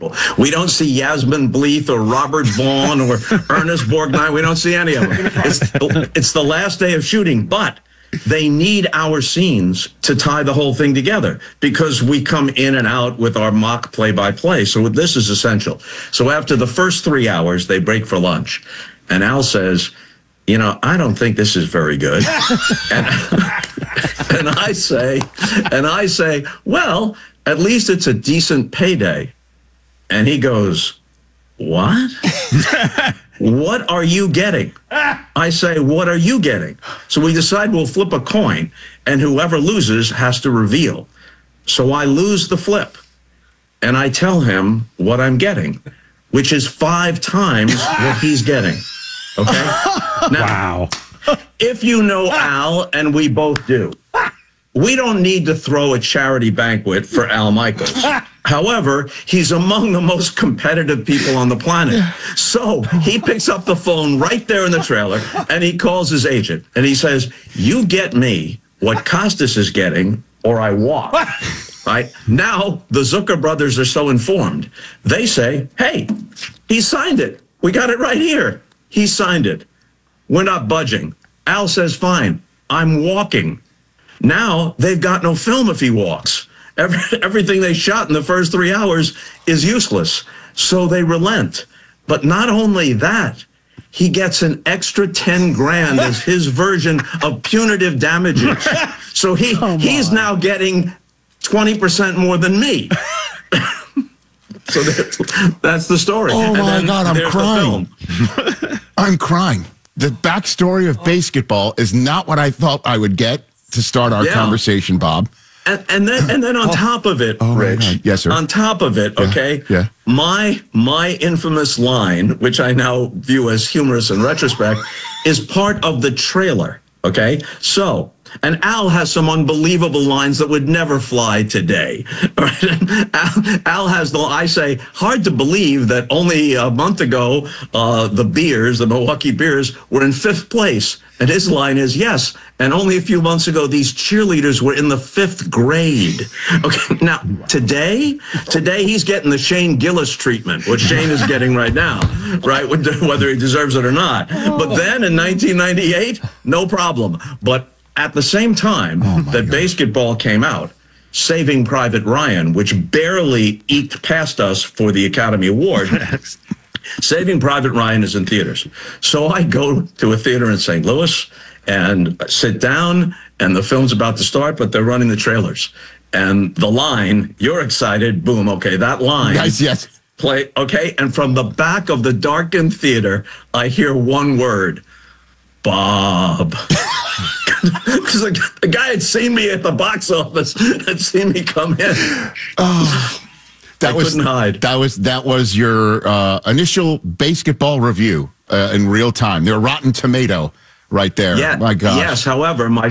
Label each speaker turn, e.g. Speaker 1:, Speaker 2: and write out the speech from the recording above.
Speaker 1: people. We don't see Yasmin Bleeth or Robert Vaughn or Ernest Borgnine. We don't see any of them. It's the last day of shooting, but they need our scenes to tie the whole thing together because we come in and out with our mock play-by-play. So this is essential. So after the first 3 hours, they break for lunch. And Al says, I don't think this is very good. and I say, well, at least it's a decent payday. And he goes, what? What are you getting? I say, what are you getting? So we decide we'll flip a coin, and whoever loses has to reveal. So I lose the flip, and I tell him what I'm getting, which is 5 times what he's getting. Okay? Now,
Speaker 2: wow.
Speaker 1: If you know Al, and we both do, we don't need to throw a charity banquet for Al Michaels. However, he's among the most competitive people on the planet. So he picks up the phone right there in the trailer, and he calls his agent, and he says, you get me what Costas is getting, or I walk. Right? Now, the Zucker brothers are so informed. They say, hey, he signed it. We got it right here. He signed it. We're not budging. Al says, fine, I'm walking. Now, they've got no film if he walks. Everything they shot in the first 3 hours is useless. So they relent. But not only that, he gets an extra 10 grand as his version of punitive damages. So he's now getting 20% more than me. So that's the story.
Speaker 3: Oh, my God, I'm crying. I'm crying. The backstory of basketball is not what I thought I would get to start our conversation, Bob.
Speaker 1: And then on top of it, Rich.
Speaker 3: Yes, sir.
Speaker 1: On top of it, okay.
Speaker 3: Yeah.
Speaker 1: My infamous line, which I now view as humorous in retrospect, is part of the trailer. Okay. So, and Al has some unbelievable lines that would never fly today. Al has I say, hard to believe that only a month ago, the Milwaukee Bears, were in 5th place. And his line is, yes, and only a few months ago, these cheerleaders were in the 5th grade. Okay, now, today he's getting the Shane Gillis treatment, which Shane is getting right now, right, whether he deserves it or not. But then in 1998, no problem. But at the same time that basketball came out, Saving Private Ryan, which barely eked past us for the Academy Award, Saving Private Ryan is in theaters. So I go to a theater in St. Louis and sit down, and the film's about to start, but they're running the trailers. And the line, you're excited, boom, okay, that line.
Speaker 3: Yes.
Speaker 1: Play, okay, and from the back of the darkened theater, I hear one word, Bob. Because the guy had seen me at the box office, had seen me come in. Couldn't hide.
Speaker 3: That was your initial basketball review in real time. They're Rotten Tomato right there.
Speaker 1: Yeah.
Speaker 3: My gosh.
Speaker 1: Yes. However, my